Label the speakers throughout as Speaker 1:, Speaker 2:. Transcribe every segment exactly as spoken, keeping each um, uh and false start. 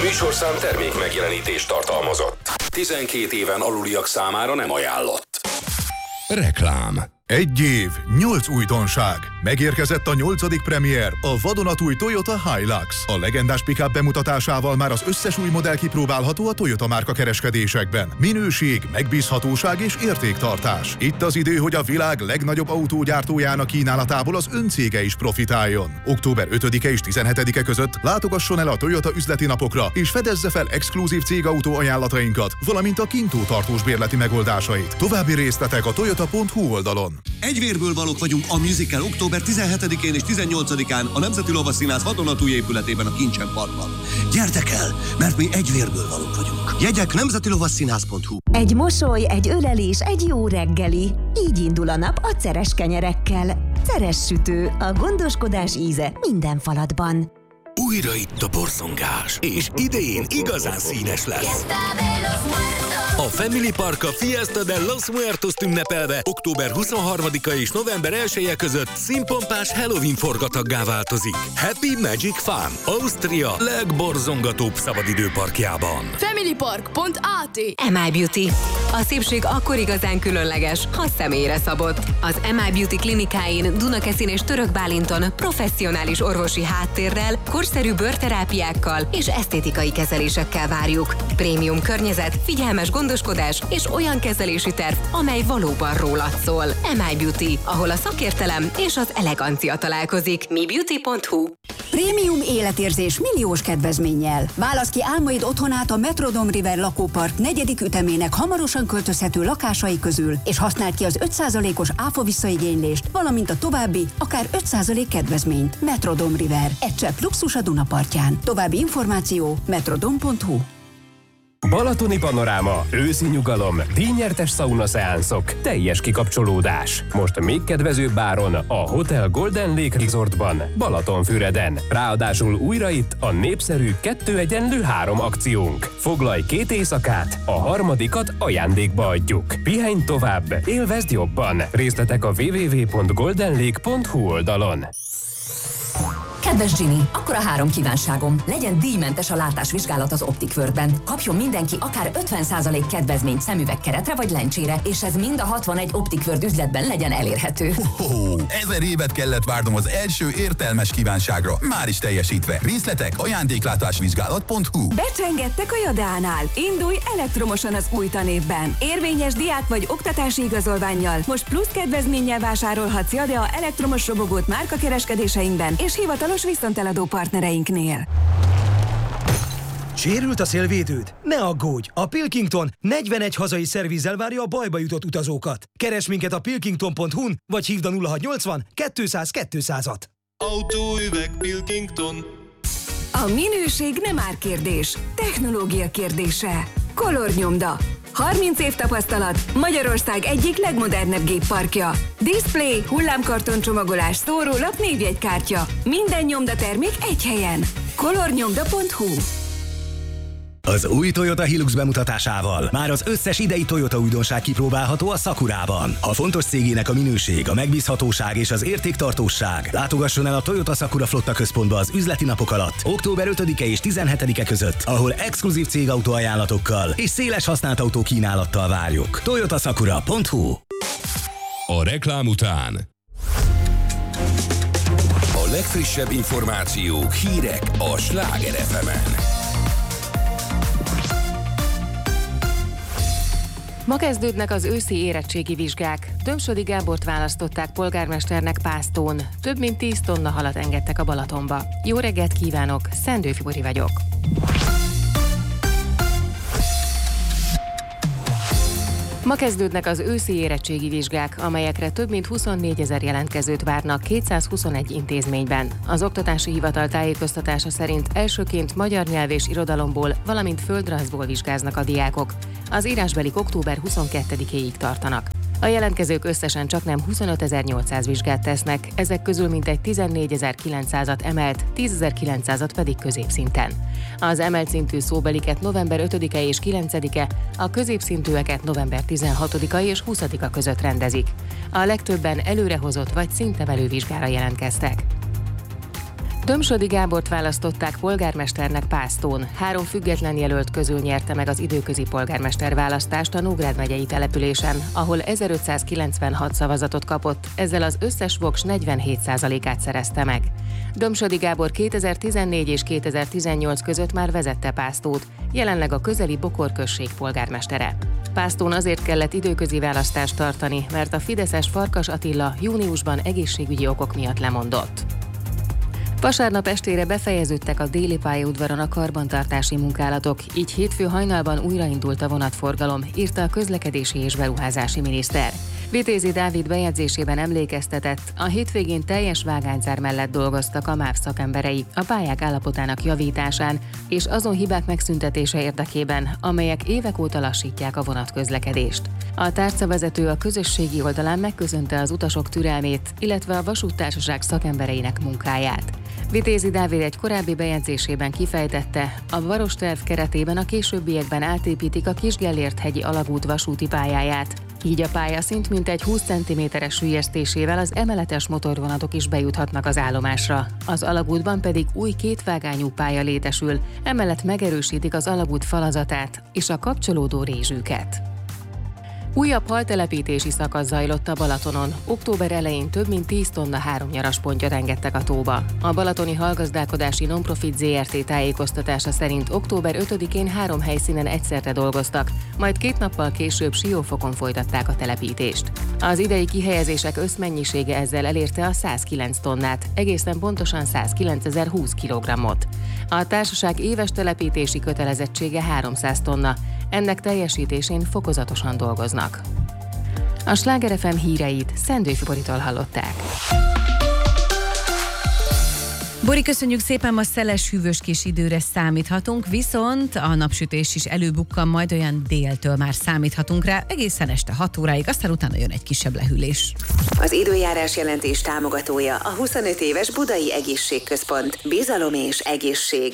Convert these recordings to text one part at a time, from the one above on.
Speaker 1: Műsorszám termék megjelenítést tartalmazott. tizenkét éven aluliak számára nem ajánlott. Reklám.
Speaker 2: Egy év, nyolc újdonság. Megérkezett a nyolcadik premier, a vadonatúj Toyota Hilux. A legendás pick-up bemutatásával már az összes új modell kipróbálható a Toyota márka kereskedésekben. Minőség, megbízhatóság és értéktartás. Itt az idő, hogy a világ legnagyobb autógyártójának kínálatából az öncége is profitáljon. október ötödike és tizenhetedike között látogasson el a Toyota üzleti napokra, és fedezze fel exkluzív cégautó ajánlatainkat, valamint a kintó tartós bérleti megoldásait. További részletek a toyota pont hu oldalon.
Speaker 3: Egy vérből valók vagyunk a musical október tizenhetedikén és tizennyolcadikán a Nemzeti Lovasszínház vadonatúj épületében a Kincsen Parkban. Gyertek el, mert mi egy vérből valók vagyunk. Jegyek nemzeti lovasszínház pont hu.
Speaker 4: Egy mosoly, egy ölelés, egy jó reggeli. Így indul a nap a Ceres kenyerekkel. Ceres sütő, a gondoskodás íze minden falatban.
Speaker 1: Újra itt a borzongás, és idén igazán színes lesz. A Family Park a Fiesta de los Muertos ünnepelve október huszonharmadika és november elseje között színpompás Halloween forgataggá változik. Happy Magic Fun, Ausztria legborzongatóbb szabadidőparkjában.
Speaker 5: familypark pont á té.
Speaker 6: em i Beauty. A szépség akkor igazán különleges, ha személyre szabott. Az em i Beauty klinikáin Dunakeszin és Török Bálinton professzionális orvosi háttérrel, korszerű bőrterápiákkal és esztétikai kezelésekkel várjuk. Prémium környezet, figyelmes gondoskodás és olyan kezelési terv, amely valóban rólad szól. em i Beauty, ahol a szakértelem és az elegancia találkozik. mi beauty pont hu.
Speaker 7: Prémium életérzés milliós kedvezménnyel. Válasz ki álmaid otthonát a Metrodome River lakópark negyedik ütemének hamarosan költözhető lakásai közül, és használd ki az öt százalékos áfa visszaigénylést, valamint a további, akár öt százalék kedvezményt. Metrodome River. Egy csepp luxus a Dunapartján. További információ metrodome pont hu.
Speaker 8: Balatoni panoráma, őszi nyugalom, díjnyertes szaunaszeánszok, teljes kikapcsolódás. Most még kedvezőbb áron a Hotel Golden Lake Resortban, Balatonfüreden. Ráadásul újra itt a népszerű kettő egyenlő három akciónk. Foglalj két éjszakát, a harmadikat ajándékba adjuk. Pihenj tovább, élvezd jobban. Részletek a double-u double-u double-u pont golden lake pont hu oldalon.
Speaker 9: Kedves Ginny, akkor a három kívánságom. Legyen díjmentes a látásvizsgálat az Optic Worldben. Kapjon mindenki akár ötven százalék kedvezményt szemüvegkeretre vagy lencsére, és ez mind a hatvanegy Optic World üzletben legyen elérhető.
Speaker 10: Oh, ezer évet kellett várnom az első értelmes kívánságra. Már is teljesítve. Részletek ajándéklátásvizsgálat pont hu.
Speaker 11: Becsengettek a Jadánál. Indulj elektromosan az új tanévben. Érvényes diák vagy oktatási igazolvánnyal. Most plusz kedvezménnyel vásárolhatsz Jadea elektromos robogót márkakereskedéseinkben és hivatalos viszonteladó partnereinknél.
Speaker 12: Sérült a szélvédőd? Ne aggódj! A Pilkington negyvenegy hazai szervízzel várja a bajba jutott utazókat. Keresd minket a pilkington pont hu-n, vagy hívd a nulla hatszáznyolcvan kétszáz kétszázat.
Speaker 13: Autóüveg Pilkington.
Speaker 11: A minőség nem árkérdés, technológia kérdése. Kolornyomda. harminc év tapasztalat, Magyarország egyik legmodernebb gépparkja. Display, hullámkarton csomagolás, szórólap, névjegykártya. Minden nyomdatermék egy helyen. kolornyomda pont hu.
Speaker 14: Az új Toyota Hilux bemutatásával már az összes idei Toyota újdonság kipróbálható a Sakurában. Ha fontos cégének a minőség, a megbízhatóság és az értéktartóság, látogasson el a Toyota Sakura Flotta Központba az üzleti napok alatt, október ötödike és tizenhetedike között, ahol exkluzív cégautó ajánlatokkal és széles használt autó kínálattal várjuk. toyota sakura pont hu.
Speaker 1: A reklám után a legfrissebb információk, hírek a Sláger ef emen.
Speaker 15: Ma kezdődnek az őszi érettségi vizsgák. Dömsödi Gábort választották polgármesternek Pásztón. Több mint tíz tonna halat engedtek a Balatonba. Jó reggelt kívánok, Szendő Fibori vagyok. Ma kezdődnek az őszi érettségi vizsgák, amelyekre több mint huszonnégyezer jelentkezőt várnak kétszázhuszonegy intézményben. Az Oktatási Hivatal tájékoztatása szerint elsőként magyar nyelv és irodalomból, valamint földrajzból vizsgáznak a diákok. Az írásbelik október huszonkettedikéig tartanak. A jelentkezők összesen csaknem huszonötezer-nyolcszáz vizsgát tesznek, ezek közül mintegy tizennégyezer-kilencszázat emelt, tízezer-kilencszázat pedig középszinten. Az emelt szintű szóbeliket november ötödike és kilencedike, a középszintűeket november tizenhatodika és huszadika között rendezik. A legtöbben előrehozott vagy szintemelő vizsgára jelentkeztek. Dömsödi Gábort választották polgármesternek Pásztón. Három független jelölt közül nyerte meg az időközi polgármester választást a Nógrád megyei településen, ahol ezerötszázkilencvenhat szavazatot kapott, ezzel az összes voks negyvenhét százalékát szerezte meg. Dömsödi Gábor kétezer-tizennégy és kétezer-tizennyolc között már vezette Pásztót, jelenleg a közeli Bokor község polgármestere. Pásztón azért kellett időközi választást tartani, mert a fideszes Farkas Attila júniusban egészségügyi okok miatt lemondott. Vasárnap estére befejeződtek a déli pályaudvaron a karbantartási munkálatok, így hétfő hajnalban újraindult a vonatforgalom, írta a közlekedési és beruházási miniszter. Vitézi Dávid bejegyzésében emlékeztetett, a hétvégén teljes vágányzár mellett dolgoztak a MÁV szakemberei a pályák állapotának javításán és azon hibák megszüntetése érdekében, amelyek évek óta lassítják a vonatközlekedést. A tárcavezető a közösségi oldalán megköszönte az utasok türelmét, illetve a vasúttársaság szakembereinek munkáját. Vitézi Dávid egy korábbi bejegyzésében kifejtette, a Barosterv keretében a későbbiekben átépítik a Kisgellért-hegyi alagút vasúti pályáját, így a pályaszint mintegy húsz centiméteres süllyesztésével az emeletes motorvonatok is bejuthatnak az állomásra. Az alagútban pedig új kétvágányú pálya létesül, emellett megerősítik az alagút falazatát és a kapcsolódó rézsűket. Újabb haltelepítési szakasz zajlott a Balatonon. Október elején több mint tíz tonna háromnyaraspontyot engedtek a tóba. A balatoni halgazdálkodási non-profit zé er té tájékoztatása szerint október ötödikén három helyszínen egyszerre dolgoztak, majd két nappal később Siófokon folytatták a telepítést. Az idei kihelyezések összmennyisége ezzel elérte a száz kilenc tonnát, egészen pontosan százkilencezer-húsz kilogrammot. A társaság éves telepítési kötelezettsége háromszáz tonna, ennek teljesítésén fokozatosan dolgoznak. A Sláger ef em híreit Szendőfi Boritól hallották.
Speaker 16: Bori, köszönjük szépen, ma szeles, hűvös kis időre számíthatunk, viszont a napsütés is előbukkan, majd olyan déltől már számíthatunk rá, egészen este hat óráig, aztán utána jön egy kisebb lehűlés.
Speaker 6: Az időjárás jelentés támogatója a huszonöt éves Budai Egészségközpont. Bizalom és egészség.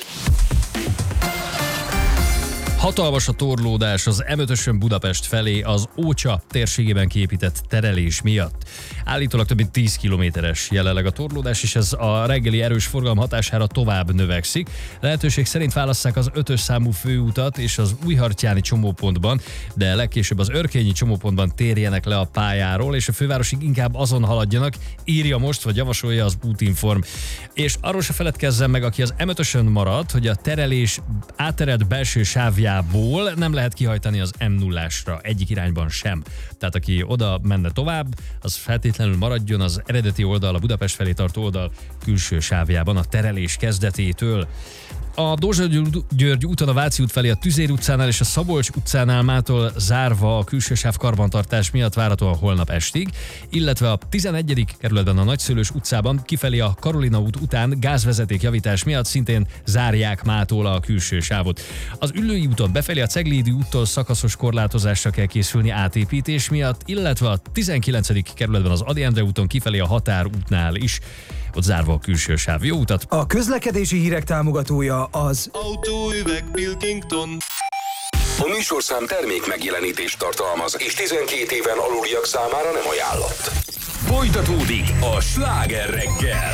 Speaker 17: Hatalmas a torlódás az em ötösön Budapest felé az Ócsa térségében kiépített terelés miatt. Állítólag több mint tíz kilométeres jelenleg a torlódás, és ez a reggeli erős forgalom hatására tovább növekszik. Lehetőség szerint válasszák az ötös számú főutat és az újhartyáni csomópontban, de legkésőbb az örkényi csomópontban térjenek le a pályáról, és a fővárosig inkább azon haladjanak, írja most, vagy javasolja az Útinform. És arról se feledkezzen meg, aki az em ötösön marad, hogy a terelés átterelt belső sávjában nem lehet kihajtani az em nullásra, egyik irányban sem. Tehát aki oda menne tovább, az feltétlenül maradjon az eredeti oldal, a Budapest felé tartó oldal külső sávjában a terelés kezdetétől. A Dózsa György úton a Váci út felé a Tüzér utcánál és a Szabolcs utcánál mától zárva a külső sáv karbantartás miatt várhatóan holnap estig, illetve a tizenegyedik kerületben a Nagyszőlős utcában kifelé a Karolina út után gázvezeték javítás miatt szintén zárják mától a külső sávot. Az Üllői úton befelé a Ceglédi úttól szakaszos korlátozásra kell készülni átépítés miatt, illetve a tizenkilencedik kerületben az Ady Endre úton kifelé a Határ útnál is, ott zárva a külső sáv. Jó utat!
Speaker 12: A közlekedési hírek támogatója az
Speaker 13: Autóüveg Pilkington.
Speaker 1: A műsorszám termék megjelenítést tartalmaz, és tizenkét éven aluliak számára nem ajánlott. Folytatódik a Sláger reggel.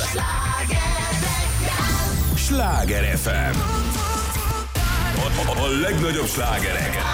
Speaker 1: Sláger ef em. A, a, a legnagyobb slágerek.